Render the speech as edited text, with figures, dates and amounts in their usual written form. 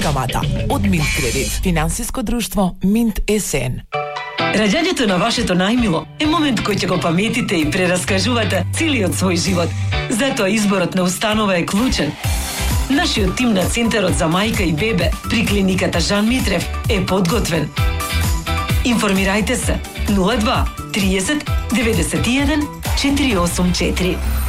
камата. Од Минт Кредит, финансиско друштво Минт СН. Раѓањето на вашето најмило е момент кој ќе го паметите и прераскажувате целиот свој живот. Затоа изборот на установа е клучен. Нашиот тим на Центарот за мајка и бебе при клиниката Жан Митрев е подготвен. Информирајте се 02 30 91 484.